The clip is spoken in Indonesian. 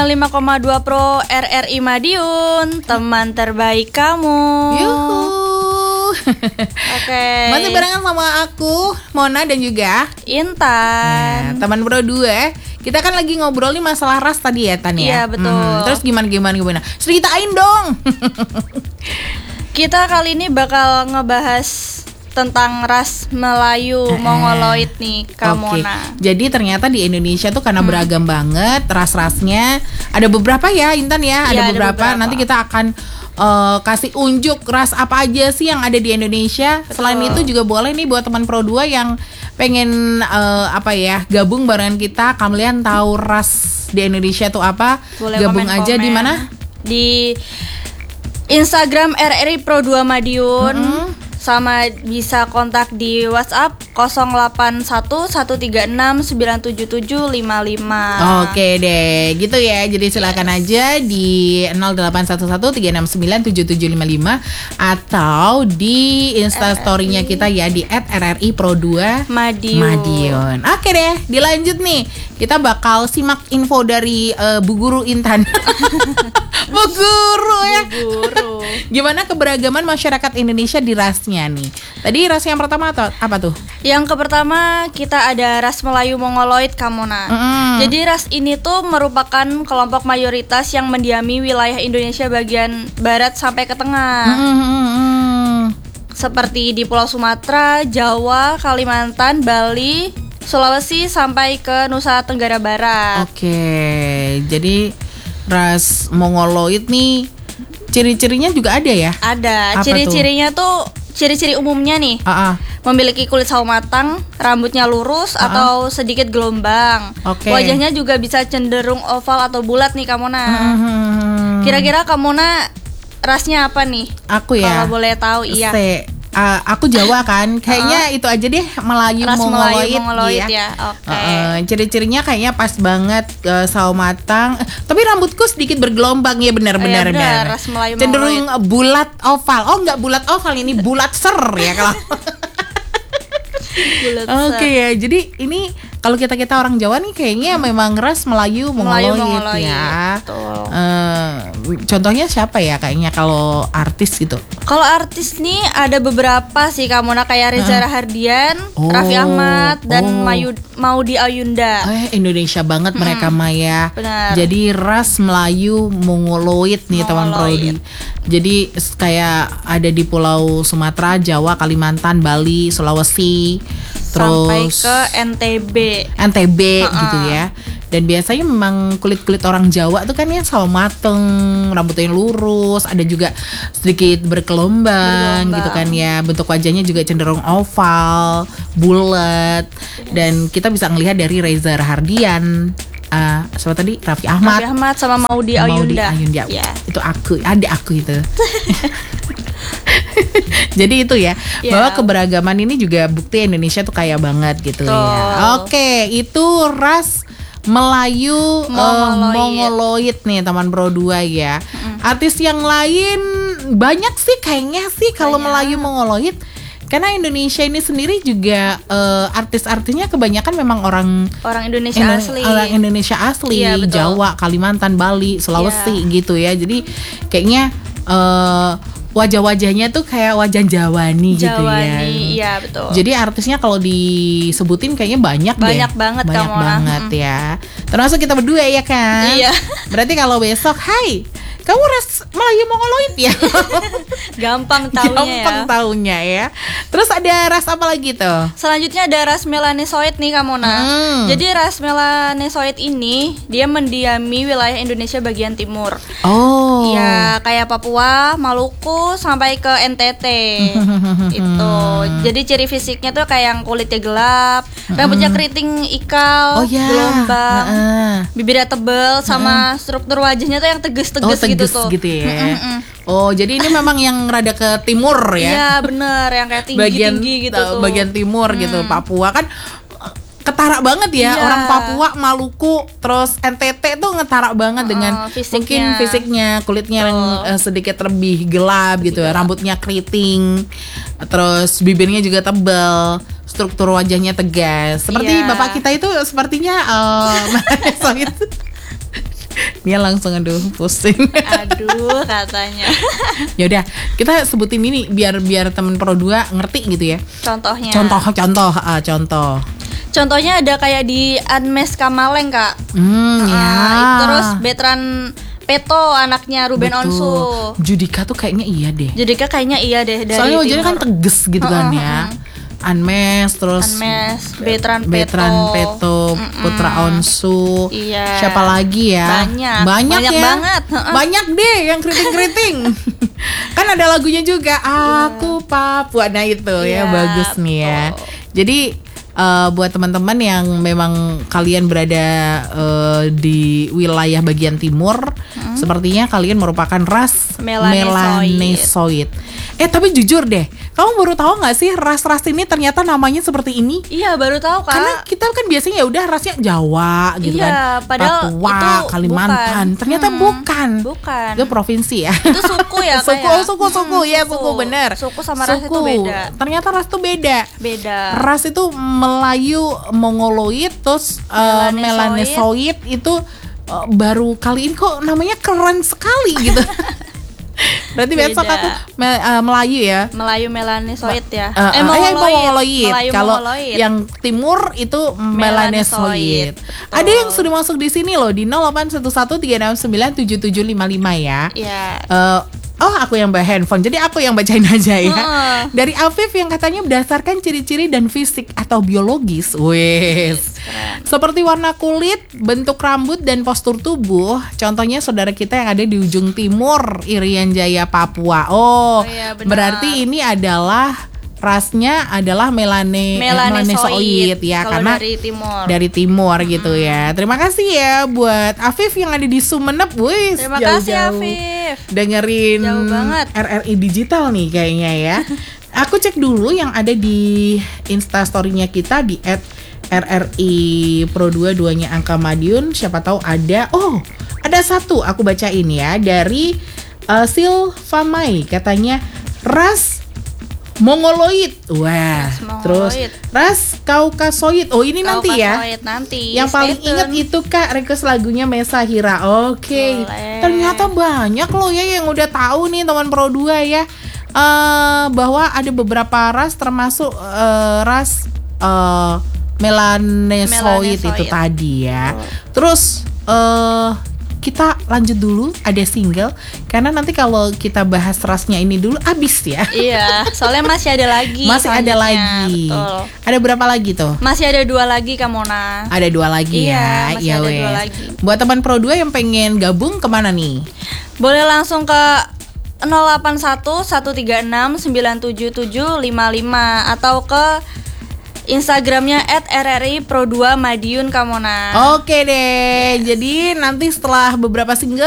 5,2 Pro RRI Madiun, teman terbaik kamu. Yuhu. Oke. Masih barengan sama aku, Mona dan juga Intan. teman Pro 2. Kita kan lagi ngobrol nih masalah ras tadi ya, Tan ya. Iya, betul. Terus gimana? Ceritain dong. Kita kali ini bakal ngebahas tentang ras Melayu Mongoloid nih, Kamona. Jadi ternyata di Indonesia tuh karena beragam banget ras-rasnya. Ada beberapa ya, Intan ya. Iya, Ada beberapa. Nanti kita akan kasih unjuk ras apa aja sih yang ada di Indonesia. Betul. Selain itu juga boleh nih buat teman Pro 2 yang pengen gabung barengan kita. Kalian tahu ras di Indonesia tuh apa? Boleh gabung komen-komen. aja di mana? Di Instagram RRI Pro 2 Madiun. Sama bisa kontak di WhatsApp 0811369775. Oke deh, gitu ya. Jadi silakan aja di 0811369775 atau di Instastory-nya kita ya di @rripro2 Madiun. Oke deh, dilanjut nih. Kita bakal simak info dari Bu Guru Intan. Bu Guru ya. Bu Guru. Gimana keberagaman masyarakat Indonesia di rasnya nih? Tadi ras yang pertama apa tuh? Yang pertama kita ada ras Melayu Mongoloid, Kamona. Jadi ras ini tuh merupakan kelompok mayoritas yang mendiami wilayah Indonesia bagian barat sampai ke tengah. Seperti di Pulau Sumatera, Jawa, Kalimantan, Bali, Sulawesi sampai ke Nusa Tenggara Barat. Oke, jadi ras Mongoloid nih ciri-cirinya juga ada ya? Ada. Apa Ciri-cirinya tuh ciri-ciri umumnya nih. Memiliki kulit sawo matang, rambutnya lurus atau sedikit gelombang. Oke. Wajahnya juga bisa cenderung oval atau bulat nih, Kamona. Kira-kira Kamona rasnya apa nih? Aku ya. Kalau boleh tahu, iya. Aku Jawa kan, kayaknya itu aja deh, Melayu Ras Melayu Mongoloid Mongoloid ya. Oke. Ciri-cirinya kayaknya pas banget, sawo matang, tapi rambutku sedikit bergelombang ya, benar. benar, ras Melayu Cenderung bulat oval. Oh, enggak bulat oval, ini bulat ser ya kalau. Oke ya, jadi ini kalau kita orang Jawa nih kayaknya memang ras Melayu Mongoloid ya. Betul. Contohnya siapa ya kayaknya kalau artis gitu? Kalau artis nih ada beberapa sih, Kamona, kayak Reza Rahardian, Raffi Ahmad, dan Maudy Ayunda. Indonesia banget mereka Maya. Benar. Jadi ras Melayu Mongoloid nih teman Prodi. Jadi kayak ada di Pulau Sumatera, Jawa, Kalimantan, Bali, Sulawesi, sampai terus ke NTB gitu ya. Dan biasanya memang kulit orang Jawa tuh kan ya sawo mateng, rambutnya lurus, ada juga sedikit bergelombang gitu kan ya. Bentuk wajahnya juga cenderung oval, bulat. Dan kita bisa ngelihat dari Reza Rahardian, siapa tadi? Raffi Ahmad sama Maudy Ayunda. Yeah. Itu adik aku itu. Jadi itu ya, bahwa keberagaman ini juga bukti Indonesia tuh kaya banget gitu ya. Oke, itu ras Melayu Mongoloid nih teman Pro 2 ya. Artis yang lain banyak sih kayaknya sih kalau Melayu Mongoloid. Karena Indonesia ini sendiri juga artis-artisnya kebanyakan memang orang Indonesia asli. Orang Indonesia asli, iya, Jawa, Kalimantan, Bali, Sulawesi gitu ya. Jadi kayaknya wajah-wajahnya tuh kayak wajah Jawani gitu ya. Iya betul. Jadi artisnya kalau disebutin kayaknya banyak banget ya. Termasuk kita berdua ya kan. Iya. Berarti kalau besok, hai, kamu ras Melayu Mongoloid ya. Gampang taunya ya. Terus ada ras apa lagi tuh? Selanjutnya ada ras Melanesoid nih, Kamona. Jadi ras Melanesoid ini dia mendiami wilayah Indonesia bagian timur. Ya kayak Papua, Maluku sampai ke NTT. Itu. Jadi ciri fisiknya tuh kayak yang kulitnya gelap, rambutnya keriting ikal, gelombang, bibirnya tebal, sama struktur wajahnya tuh yang tegas-tegas gitu tuh. Gitu ya. Jadi ini memang yang rada ke timur ya. Iya bener, yang kayak tinggi-tinggi gitu tuh. Bagian timur gitu. Papua kan ketara banget ya. Orang Papua, Maluku, terus NTT tuh ngetara banget dengan mungkin fisiknya, kulitnya yang sedikit lebih gelap gitu ya. Rambutnya keriting, terus bibirnya juga tebal, struktur wajahnya tegas. Seperti bapak kita itu sepertinya Dia langsung aduh pusing. Aduh katanya. Ya udah, kita sebutin ini biar teman Pro 2 ngerti gitu ya. Contohnya. Contoh. Contohnya ada kayak di Anmes Kamaleng, Kak. Ya. Terus Betran Peto anaknya Ruben Onsu. Judika tuh kayaknya iya deh. Dari soalnya wajahnya kan tegas gitu kan ya. Anmes, Betran Peto, Putra Onsu. Iya. Siapa lagi ya? Banyak ya. Banget. Banyak deh yang keriting-keriting. Kan ada lagunya juga. Aku Papua. Nah itu ya bagus nih ya. Jadi buat teman-teman yang memang kalian berada di wilayah bagian timur, sepertinya kalian merupakan ras Melanesoid. Tapi jujur deh, kamu baru tahu nggak sih ras-ras ini ternyata namanya seperti ini? Iya, baru tahu, Kak. Karena kita kan biasanya ya udah rasnya Jawa gitu kan, padahal Papua, itu Kalimantan. bukan. Ternyata bukan. Itu provinsi ya. Itu suku ya, suku ya, suku bener. Suku sama ras itu beda. Ternyata ras itu beda. Ras itu Melayu Mongoloid, terus Melanesoid itu baru kali ini kok namanya keren sekali gitu. Berarti besok aku Melayu ya. Melayu Melanesoid ya. Mongoloid. Kalau yang timur itu Melanesoid. Ada yang sudah masuk di sini loh di 081136977755 ya. Iya. Aku yang bawa handphone, jadi aku yang bacain aja ya. Dari Afif yang katanya berdasarkan ciri-ciri dan fisik atau biologis. Seperti warna kulit, bentuk rambut, dan postur tubuh. Contohnya saudara kita yang ada di ujung timur, Irian Jaya, Papua. Berarti ini adalah rasnya adalah Melanesoid ya, karena dari timur gitu ya. Terima kasih ya buat Afif yang ada di Sumeneb. Terima kasih Afif. Dengerin RRI Digital nih kayaknya ya. Aku cek dulu yang ada di Instastory-nya kita di @RRI Pro 2 angka Madiun. Siapa tahu ada. Ada satu aku bacain ya dari Silvamai, katanya ras Mongoloid. Terus ras Kaukasoid. Ini nanti ya. Yang paling inget itu Kak, request lagunya Mesa Hira. Oke. Ternyata banyak loh ya yang udah tahu nih teman Pro 2 ya. Bahwa ada beberapa ras termasuk ras Melanesoid itu tadi ya. Terus kita lanjut dulu, ada single, karena nanti kalau kita bahas rasnya ini dulu abis ya. Iya, soalnya masih ada lagi. Betul. Ada berapa lagi tuh? Masih ada 2 lagi Kak Mona. Ada 2 lagi ya. Masih ada 2 lagi. Buat teman Pro 2 yang pengen gabung kemana nih? Boleh langsung ke 081136977755 atau ke Instagramnya @RRI Pro 2 Madiun Kamona. Oke deh. Jadi nanti setelah beberapa single